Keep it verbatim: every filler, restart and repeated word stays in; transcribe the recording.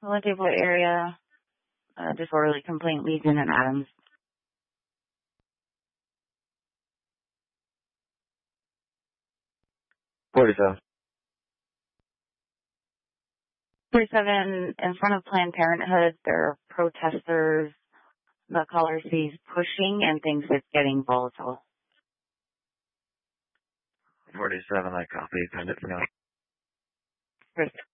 Depot area, uh, disorderly complaint, Legion and Adams. forty-seven. forty-seven, in front of Planned Parenthood, there are protesters. The caller sees pushing and thinks it's getting volatile. forty-seven, I copy. Send it to me. Chris.